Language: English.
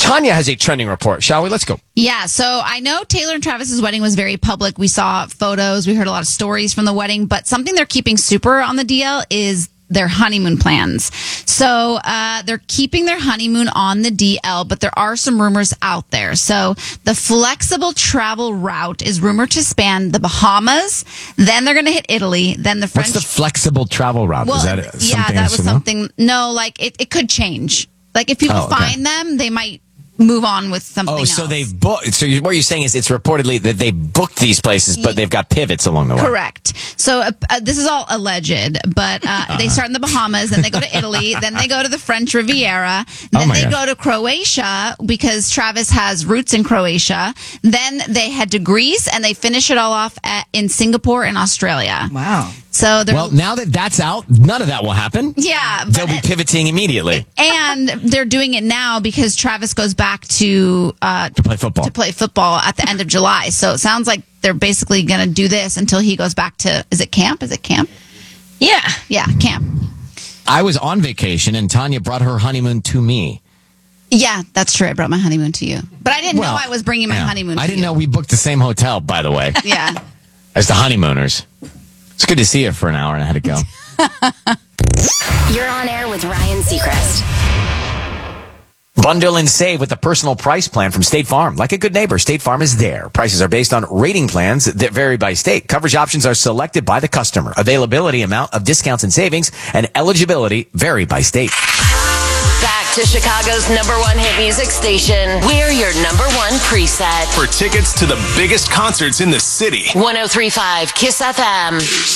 Tanya has a trending report. Shall we? Let's go. Yeah, so I know Taylor and Travis's wedding was very public. We saw photos. We heard a lot of stories from the wedding. But something they're keeping super on the DL is their honeymoon plans. So they're keeping their honeymoon on the DL, but there are some rumors out there. So the flexible travel route is rumored to span the Bahamas. Then they're going to hit Italy. Then the French. What's the flexible travel route? Well, Is that something yeah, that was something. No, like it could change. Like if people find them, they might move on with something else. So they've booked. So what you're saying is it's reportedly that they booked these places, but they've got pivots along the way. Correct. So this is all alleged, but they start in the Bahamas, then they go to Italy, then they go to the French Riviera, then they go to Croatia because Travis has roots in Croatia. Then they head to Greece, and they finish it all off in Singapore and Australia. Wow. So now that that's out, none of that will happen. Yeah. They'll be pivoting immediately. And they're doing it now because Travis goes back to play football. To play football at the end of July. So it sounds like they're basically going to do this until he goes back to, is it camp? Yeah. Yeah, camp. I was on vacation and Tanya brought her honeymoon to me. Yeah, that's true. I brought my honeymoon to you. But I didn't know I was bringing my honeymoon to you. I didn't know we booked the same hotel, by the way. Yeah. As the honeymooners. It's good to see you for an hour and I had to go. You're on air with Ryan Seacrest. Bundle and save with the personal price plan from State Farm. Like a good neighbor, State Farm is there. Prices are based on rating plans that vary by state. Coverage options are selected by the customer. Availability, amount of discounts and savings, and eligibility vary by state. Back to Chicago's #1 hit music station. We're your #1 preset. For tickets to the biggest concerts in the city. 103.5 KISS FM.